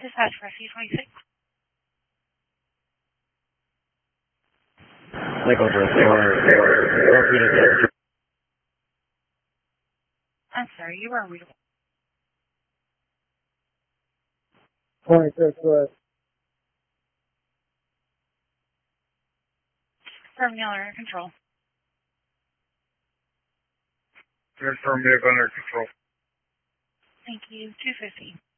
Dispatch Rescue 26. Like over a or I'm sorry, you are readable. 26 West. Terminal under control. Confirmative under control. Thank you. 250.